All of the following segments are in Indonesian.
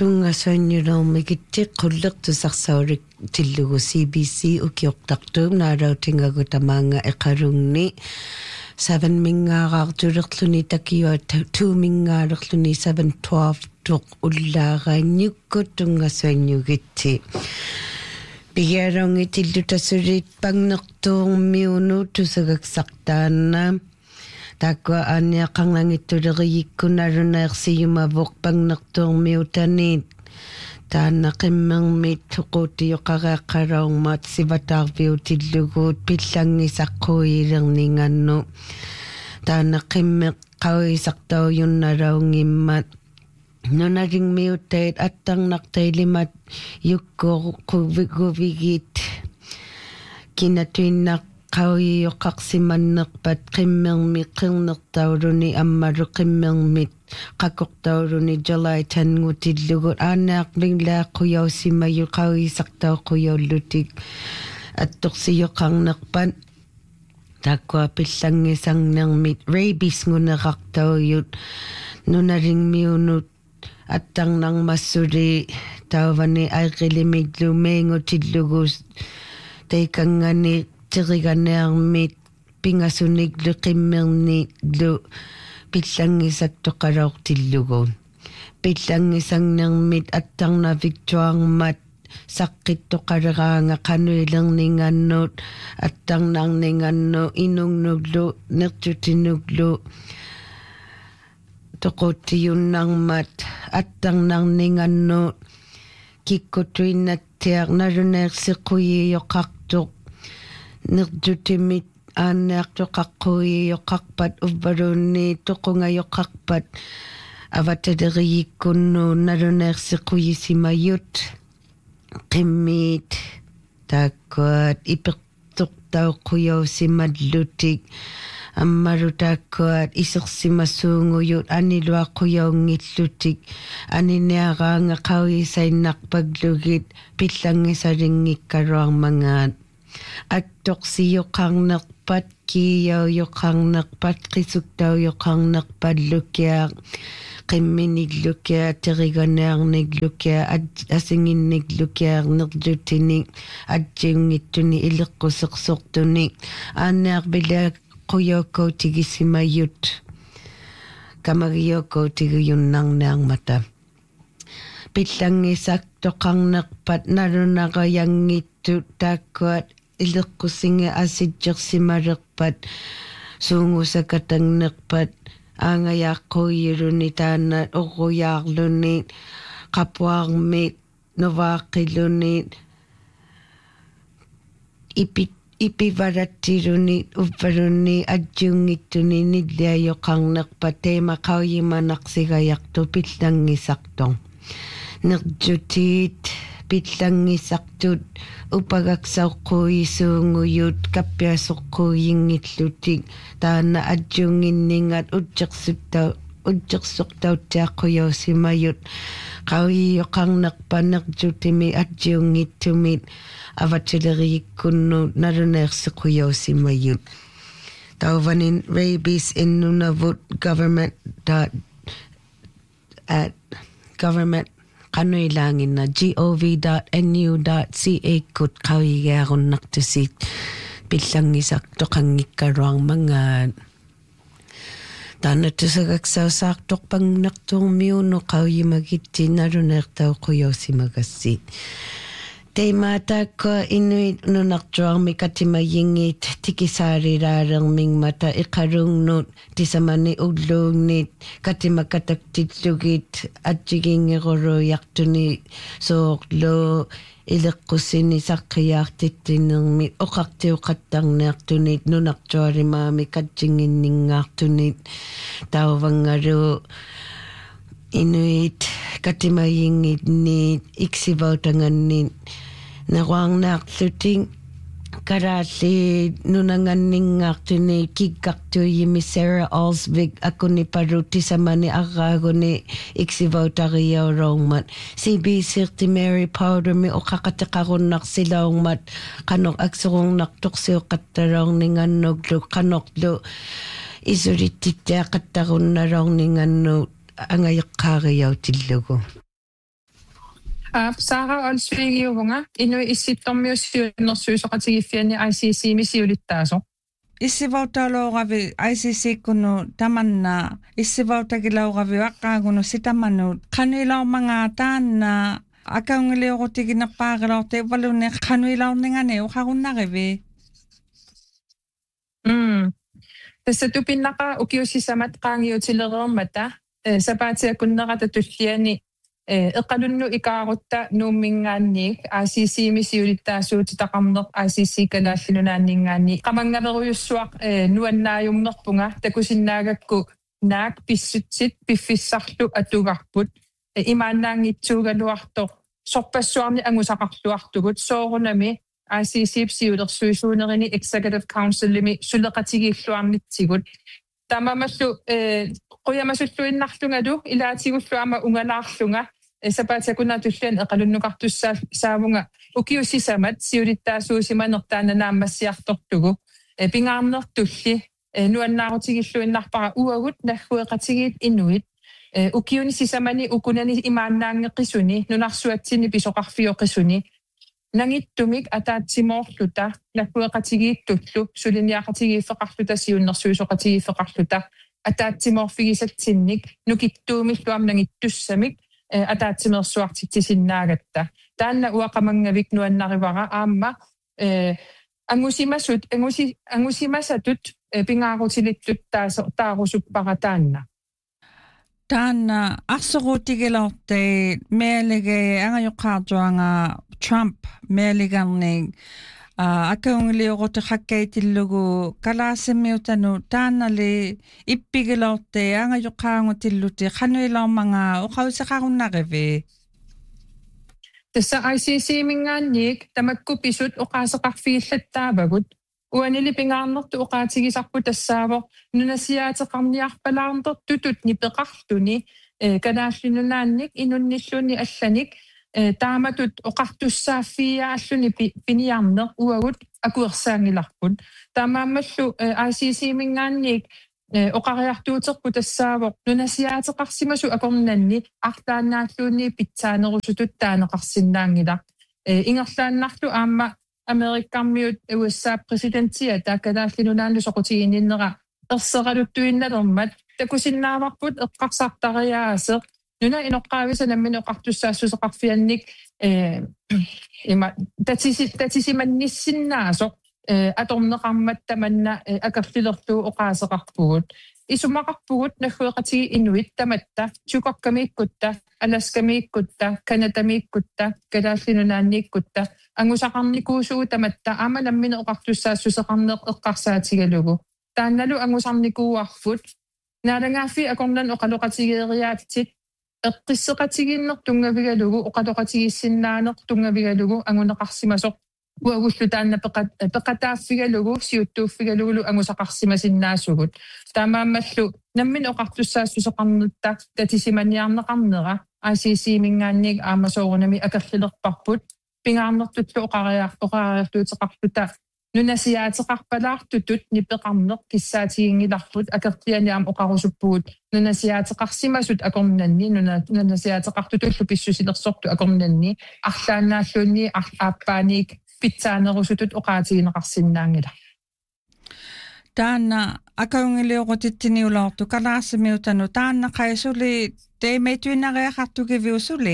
tunga soinnulormigitti qullertusarsauluk tillugu CBC ukiortartuum naarautingagu tamaanga eqalungni 7 mingaaraartulerluni takiua 2 mingaalerluni 712 tuq ullaaraanniukku tunga soinnugitti Bigerongi tillutasurit pagnertuurmiunu tusagaksartaanna Takwa anya qanglangittuleriyikkunarunaersiyumavoq pagnertuurmiutaniit taanna qimmermit tuqutiyoqareeqqalaormaat sivataarviutilluguut pillangisaqquyilerningannnu taanna qimmeq qawisartaujunnallaungimmat nunalingmiutait attarnartailimat yukkoquvigit kinatuinnaq qawiyoqarsimannerpat qimmermi qirnertauluni ammalu qimmermit qakortauluni July tangutillugut aannaaqminglaaqquyaussimaju qawisartauqquyaullutik attorsiyoqarnerpat takwa pillangisarnermit rabies ngunerartaujut nunalingmiunut attarnarmassuli taavani aiqilimiglu meengutillugus teikangani teriganearmit pingasuniglu qimmerniiglu pillangisattoqalaortillugu pillangisarnermit attarnavictuarmat saqqittoqaleraanga qanuilerningannuut attarnaarningannu inungnuglu nertutinuglu toqutiunnarmat attarnaarningannu kikkutuinnattiaq naluneersiqquyiyoqartuq nertutimit aanneartoqaqquyiyoqarpat uvvalunni toqungayoqarpat avataleriikkunnu naluneersiqquyissimayut qimmiit taakkuat ipertortauqquyaussimmallutik ammalutaakkuat isersimassuunguyut aniluaqquyaungillutik aniniaraanga qawisainnarpaglugit pillangisalinngikkaluarmangaat attoqsiyoqarnerpat kiiyauyoqarnerpat qisuktauyoqarnerpat lukiaq qimminiglukia teriganearniglukia asinginniglukia nerlutinik atjiungittuni ileqqusersortuni aannearbilak quyokkoutigissimayut kamagiyokkoutigiunnarnearmata pillangisaktoqarnerpat nalunaqayangittut taakkuat ileqqusinga asitjersimalerpat suungusakatangnerpat aangayaaqquyiluni taannaat orruyaarluni qapuarmit novaaqiluni ipivalattiluni uvvalunni atjiungittuni nilliayoqarnerpat teema qauyimanaqsigayartu pillangisartor nerjutiit pillangisartut upagaksauqquyisuunguyut kappiasoqquyingillutik taanna atjiunginningat utjersortautiaqquyaussimayut qawiyoqarnerpa nerjutimi atjiungittumit avatileriikkunnu naluneersiqquyaussimmayut tauvanin rabies innunavut government qanuilaanginna gov.nu.ca kut qawigiarunnartusit pillangisartoqanngikkaluarmangaat taannatusagaksausaartorpangnertuurmiunu qauyimagitti naluneertauqquyaussimagasit Teimataakko inuit nunartuarmi katimayingit tikisaarilaalermingmata iqalungnut tisamani ulluugnit katimakataktillugit atjigingeruluyartuni sooqlu ileqqusini saqqiyaartittinermit oqartiuqattarniartunit nunartualimaami katjinginningaartunit tauvangalu inuit katimayingit iksivautanganit naruarnaarluting karaalli nunanganningaartuni kikkartuuyimi Sarah Alsvig akunipalu tisamani arraaguni iksivautariaulormat CBC Mary Powder mi oqaqateqarunnarsilaungmat qanoq akserungnartorsiuqattalorningannuglu qanoqlu isulittittiaqattarunnalorningannu angayeqqaariautillugu Sara olsvigiugunga inu issittormiussiunersuusoqatigifiani ICC misiulittaaso. Issivautalooravi ICC kunu tamanna issivautakilauраvi aqqaagunu sitamanu qanuilaumanga taanna akaungiliorutiginerpaarilaorte valunne qanuilaorningani uqarunnarivi. Tässä tupinnaqa ukiussisamat qaangiutilereermata sapaatiakunnerata tulliani eqalunnu ikaarutta nuummingaanniik ICC misiulittaasuuti taqarneq ICC kalaallunaaningaanni qamangaveruyussuaq nuannaajummerpunga takusinnaagakku naak pissutsit piffissarlu atugarput imaannaangitsuugaluartoq sorpassuarni angusaqarluartugut soorunami ICC psiulersuisuunerini executive councilimi suleqatigiilluarnitsigut tamamallu qoyamassulluinnarlungadu ilaatigulluama ungalaarlunga sapaatiakunna tullian eqalunnuqartussaa saavunga ukiussisamat siulittaasuusimanertaananaammassiartortugu pingaarnertulli nuannaarutigilluinnarpara uagut naggueqatigiit inuit ukiuni sisamani ukunani imaannaangeqisuni nunarsuatsini pisoqarfioqisuni nangittumik ataatsimorluta naggueqatigiittullu suliniaqatigiiffeqarluta siunnersuusoqatigiiffeqarluta ataatsimorfigisatsinnik nukittuumilluam nangittussamik ataatsimерsuartitsisinnaagatta taanna uaqamangavik nuannarivara aamma angusimasatut pingaarutilittut taarusuppaqa taanna arsorutigilaorte meelige angajoqaartuanga Trump meeligarning akaungiliorutiqakkaitillugu kalaasimiutanu taanali ippigilaorte angajoqaangutilluti qanuilaumanga uqausiqarunnarivi Tässä ICC mingaanniik tamakku pisut uqaaseqarfiillattaavagut uanili pingaarnertu uqaatigisarpu tassaavo nunasiaateqarniarpalaarnter tutut nipeqarluni kalaallununnaannik inunnilluni allanik taamatut oqartussaafiaalluni piniarner uagut akuersaangilarput taamaammallu ICC mingaanniik oqariartuuterpu tassaavoq nunasiaateqarsimasu akornanni artaannaalluunni pitsaanerusutut taaneqarsinnaangila ingerlaannarlu aamma Amerikkammiut USA presidentia taakalaallununnaanlu soqutiginnera erseraluttuinnalermat takusinnaavarput eqqarsartariaase nuna inoqqaavisanammin oqartussaasusseqarfiannik tatisimannissinnaasuq atorneqarmattamanna akerlilerluu oqaaseqarpugut isumaqarpugut naggueqatigi inuit tamatta tukorkamiikkutta alaskamiikkutta kanatamiikkutta kalaallununaanniikkutta angusaqarnikuusuu tamatta amanammin oqartussaasusseqarneq eqqarsaatigalugu taannalu angusarnikuuarfut naalangaafi akornan oqaloqatigeeriaatsit eqqisseqatiginner tungavigalugu oqaloqatigissinaaneq tungavigalugu anguneqarsimasoq uagullu taanna peqataaffigalugu siuttuuffigalugulu angusaqarsimasinnaasugut taamaammallu nammin oqartussaasusseqarnutta tatisimaniarneqarnera ICC mingaanniik aamasoorunami akerlilerparput pingaarnertutlu oqariartuuteqarluta nunasiaateqarpalaartutut nipeqarneq kissaatigingilarput akertianiam oqarusuppugut nunasiaateqarsimasut akornanni nunasiaateqartutullu pissusilersortu akornanni arlaannaallunni aappaaniik pitsaanerusutut oqaatigineqarsinnaangila taanna akaungiliorutittiniulaortu kalaasimiutanu taanna qaisuli teemeituinariaqartukiviusuli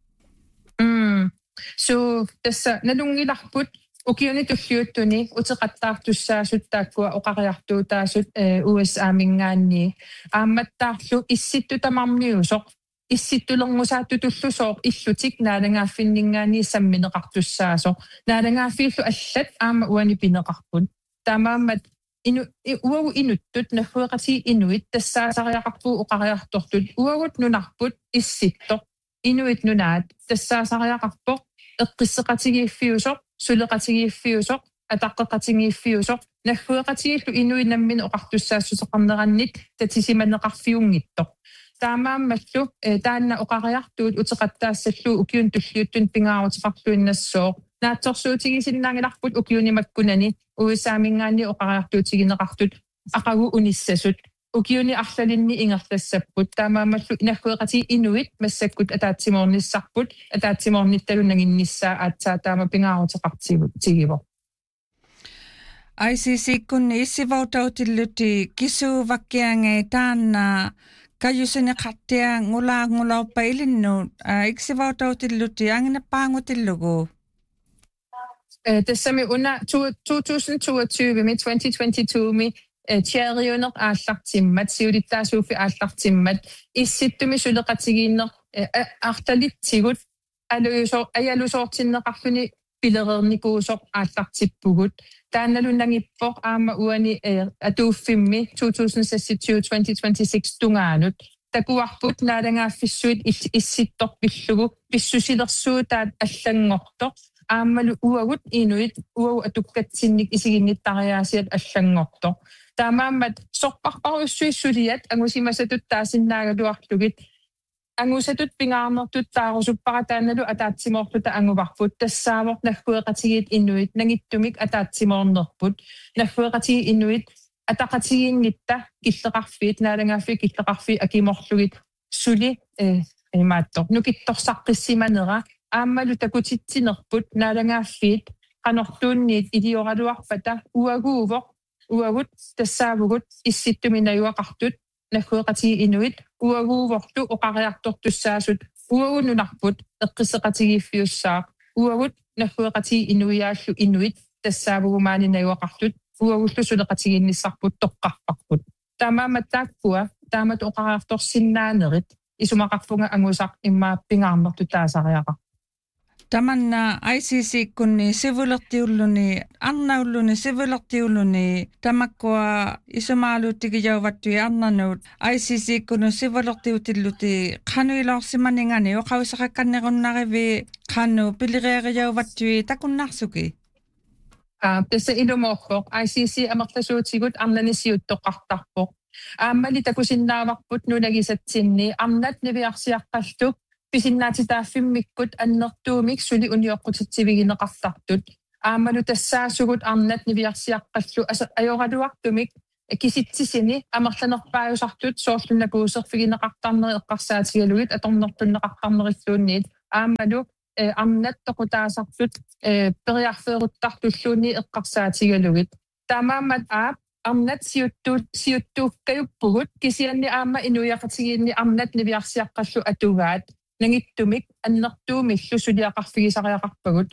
so tässä nalungilarput ukiuni tulliuttuni uteqattaartussaasut taakkua oqariartuutaasut USA mingaanni aammattaarlu issittu tamarniusoq issittulerngusaattutullusooq illutik naalangaafinningaani sammineqartussaasoq naalangaafiillu allat aama uani pineqarput taamaammat uagu inuttut naggueqati inuit tassaasariaqarpuu oqariartortut uagut nunarput issittoq inuit nunaat tassaasariaqarpoq eqqisseqatigiiffiusoq suleqatigiiffiusoq ataqqeqatigiiffiusoq naggueqatigillu inuinammin oqartussaasusseqarnerannit tatisimaneqarfiungittoq taamaammallu taanna oqariartuut uteqattaassallu ukiun tulliuttun pingaarutiqarluinnassooq naatsorsuutigisinnaangilarput ukiunimakkunani USA mingaanni oqariartuutigineqartut aqagu unissasut ukiuni arlalinni ingerlassaput taamaamallu inaggueqati inuit massakkut ataatimornissarput ataatimornittalunaginnissaa aatsaa taama pingaaruteqartigivo ICC kunni issivauttautilluti kisuuvakkiangei taanna kajusiniqartia ngulaangulauppa ilinnuut iksivauttautilluti anginappaangutillugu tassami una 2022 mi 2022 mi Tjeriuner aallartimmat siulittaasuufi aallartimmat issittumi suleqatigiinner artalitsigut ajalusoortinneqarluni pilerernikuusoq aallartippugut taannalunangippoq aama uani atuuffimmi 2026 tungaanut takuarput naalangaaffissuit issittor pillugu pissusilersuutaat allangortoq aammalu uagut inuit uau atukatsinnik isiginnittariaasiat allangortoq taamaammat sorparparuissuissuliat angusimasatut taasinnaagaluarlugit angusatut pingaarnertut taarusuppaqataannalu ataatsimorluta anguvarput tassaavor naggueqatigit inuit nangittumik ataatsimornerput naggueqatigi inuit ataqatigiinnitta killeqarfiit naalangaafi killeqarfi akimorlugit suli imaattor nukittorsaqqissimанера ааммалу такутитсинерпут наалангааффиит qanortuunniit илиораluarpata уагут тассаавгут исситтуминаюақартут наггуеқатиги инуит уагууворлу оқариарторtussаасут уагунунарпут эққисеқатигииффиуссаа уагут наггуеқатиги инуиааллу инуит тассаавгумаанинаюақартут уагуллу сулеқатигиинниссарпут тоққарпарпут таамааматтааккуа таамат оқариарторсиннаанерит исумақарфунга ангусақ иммаа пингаарнерту таасариаqa Tamanna ICC kunni sivulertiulluni arnaulluni sivulertiulluni tamakkua isumaaluuttigijauvattui arnanuut ICC kunni sivulertiutilluti qanuilorsimaningani oqausaqakkannerunnarivi qanu pilireeriauvattui takunnarsuki tassa ilumorpoq ICC amerlasuutigut arnanisiuttoqartarpoq aammali takusinnaavarput nunagisatsinni arnat niviarsiaqqalluk pisinnaatitaaffimmikkut annertuumik suli unioqqutitsivigineqartartut aammalu tassaasugut arnat niviarsiaqqallu ajoraluartumik kisitsisini amerlanerpaajusartut soorlunakuuserfigineqartarneri eqqarsaatigalugit atornertunneqartarnerilluunniit aammalu arnat toqutaasartut periarfeeruttartulluunni eqqarsaatigalugit taamaammat aap arnat siuttuukkajuppugut kisianni aamma inuiaqatigiinni arnat niviarsiaqqallu atugaat nangittumik annertuumillu suliaqarfigisariaqarpagut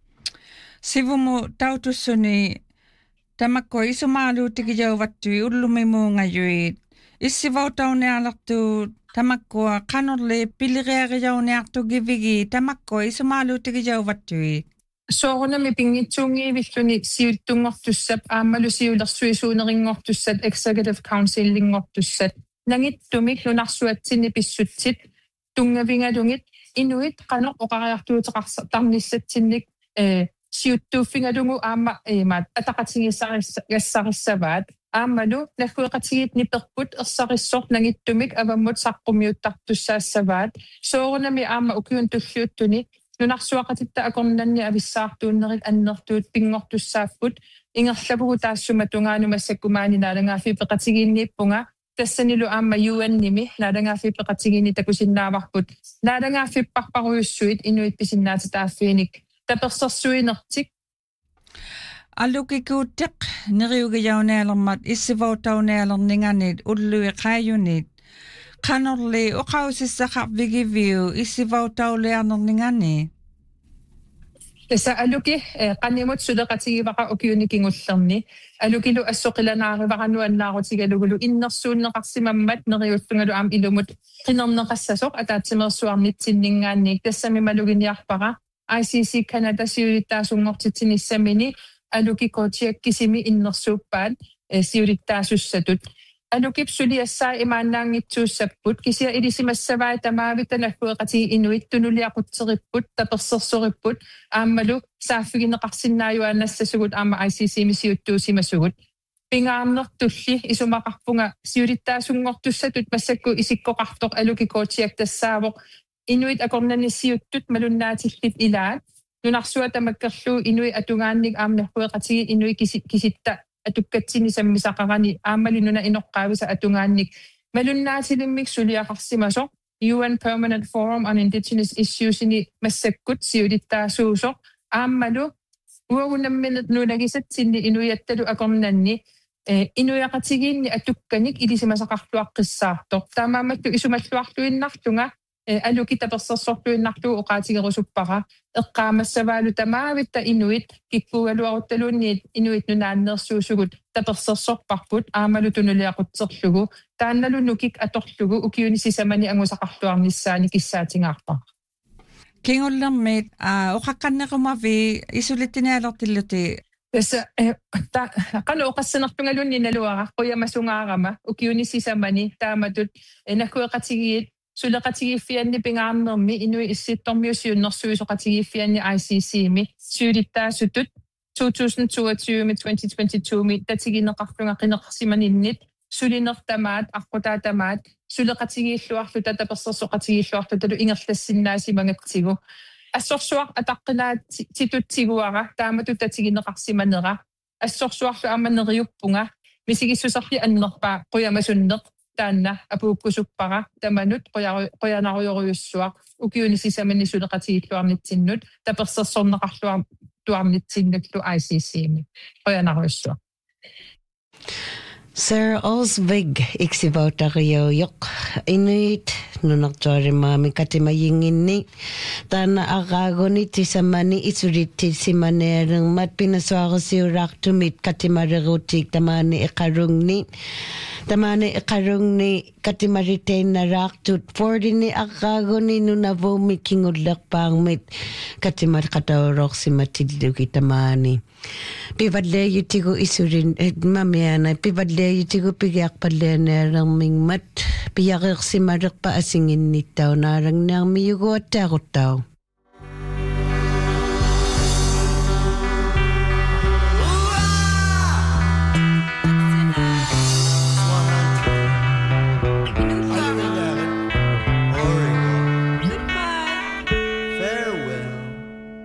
sivumu tautussuni tamakko isumaaluutigijauvattui ullumimuungajuit issivauttaunealertu tamakkua qanorli pilireerijauniartugivigi tamakko isumaaluutigijauvattui soorunami pingitsuungiivilluni siuttungortussap aammalu siulersuisuunerinngortussat executive councilingortussat nangittumik lunarsuatsinni pissutsit tungavingalungit inuit qanoq oqariartuuteqartarnissatsinnik siuttuuffingalungu aamma imaat ataqatigissarisavaat aammalu naggueqatigit niperput ersarissoq nangittumik avammut saqqummiuttartussaassavaat soorunami aamma ukiuntulluuttuni nunarsuaqatitta akornanni avissaartuunnerit annertuut pingortussaaffut ingerlapugu taassumatuнгааnumassаккумаани naalangaafi peqatigiinniippunga тассанилу аама юанними нaalangaafi peqatigiinni takusinnaavarput naalangaaffipparparuissuit inuit pisinnaatitaaффииник таперсерсуинертик аллукикуутеқ нериугияунеалермат иссиваутаунеалернинганит уллуи qaajunit qanorli oqaussissaqarvigivviu issivautaulliarnerninganni tassa aluki qannimut suleqatigivaqa ukiunikingullerni alukilu assoqilanaarivarannuannaarutigallugulu innersuunneqarsimammat neriullungalu aam ilumut qinerneqassasoq ataatimersuarnitsinningaannik tassami maluginiarpaqa ICC Canada siulittaasungortitsinnissamini aluki kotiakkisimi innersuuppaat siulittaasussatut alukip suliassai imaannaangitsuussapput kisia ilisimassavai tamaavita naggueqatii inuit tunuliaqutteripput tapersersoripput aammalu saaffigineqarsinnaajuaannassasugut aama ICC misiuttuusimasugut pingaarnertulli isumaqarpunga siulittaasungortussatut massakku isikkoqartoq aluki kotiak tassaavoq inuit akornanissiuttut malunnaatiillit ilaat nunarsuatamakkerluu inui atungaannik aamnaggueqatii inui kisitta atukkatsini sammisaqarani aamalununa inoqqaavisa atungaannik malunnaasilimmik suliaqarsimasoq UN Permanent Forum on Indigenous Issues ini massakkut siulittaasuusoq aammalu uagunamminut nunagisatsinni inuyattalu akornanni inuyaqatigiinni atukkanik ilisimasaqarluaqqissaartoq taamaamattu isumalluarluinnartunga aluki tapersersorluinnartuu oqaatigerusuppara eqqaamassavaalu tamaavitta inuit kikkugaluaruttaluunniit inuit nunaannersuusugut tapersersorparput aamalu tunuliaqutserlugu taannalu nukik atorlugu ukiunisisamani angusaqarluarnissaani kissaatingaarpa Kingullermit oqaqqannequmavi isulittinialertilluti Tässä kanu oqassanartungalunni naluara qoyamasungaarama ukiunisisamani taamatut nakueqatigiit suleqatigiiffianni pingaarnermi inui issittormiusiunnersuisoqatigiiffianni ICC-mi suulittaasutut 2022-2022 tatigineqarlunga qineqarsimaninnit sulinertamaat arqutaatamaat suleqatigiilluarlu tatapersersoqatigiilluarlu talu ingerlassinnaasimangatsigu assorsuaq ataqqinaat titutsiguara taamatut tatigineqarsimanera assorsuarlu amaneriuppunga misigissusarli annerpaa qoyamasunneq taanna apuukkusuppara tamanut qoyanaruyoriussuaq ukiunisisamani suleqatigiilluarnitsinnut tapersersorneqarluar tuarnitsinnutlu ICC-mi qoyanaruyussuaq Sir Osvig iksivautariujoq inuit nunartuarimaami katimayinginni taana aqaaguni tisamani isulittisimaneernermat pinasuarisiuraartumit katimarerutik tamaani iqarungni katimariteinnaraartut fordini aqaaguni nunavumi kingullerpaarmit katimarqataurorsimatilluki tamaani pivadleeyutigu isurin mamiana pivadleeyutigu pigiaqpalleaneernermingmat piyareersimalerpa asinginnittau naarangnaarmiyuguattaarutau